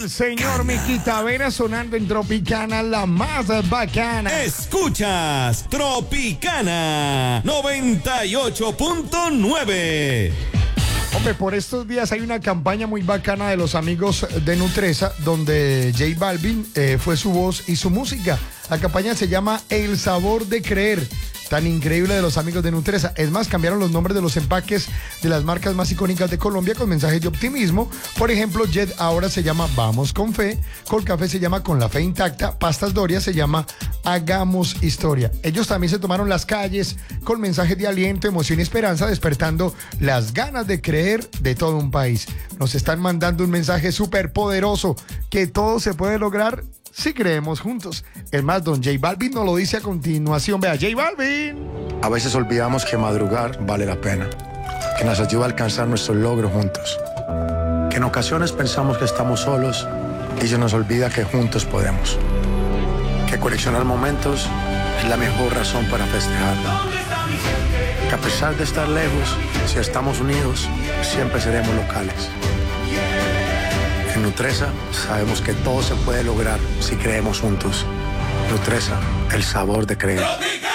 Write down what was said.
Señor Miquita Vera sonando en Tropicana, la más bacana. Escuchas Tropicana 98.9. Hombre, por estos días hay una campaña muy bacana de los amigos de Nutresa, donde J Balvin fue su voz y su música. La campaña se llama El Sabor de Creer. Tan increíble de los amigos de Nutresa. Es más, cambiaron los nombres de los empaques de las marcas más icónicas de Colombia con mensajes de optimismo. Por ejemplo, Jet ahora se llama Vamos con Fe, Colcafé se llama Con la Fe Intacta, Pastas Doria se llama Hagamos Historia. Ellos también se tomaron las calles con mensajes de aliento, emoción y esperanza, despertando las ganas de creer de todo un país. Nos están mandando un mensaje súper poderoso, que todo se puede lograr si creemos juntos. Es más, don J Balvin nos lo dice a continuación. Vea, J Balvin. A veces olvidamos que madrugar vale la pena, que nos ayuda a alcanzar nuestros logros juntos, que en ocasiones pensamos que estamos solos y se nos olvida que juntos podemos, que coleccionar momentos es la mejor razón para festejar, que a pesar de estar lejos, si estamos unidos, siempre seremos locales. En Nutresa sabemos que todo se puede lograr si creemos juntos. Nutresa, el sabor de creer.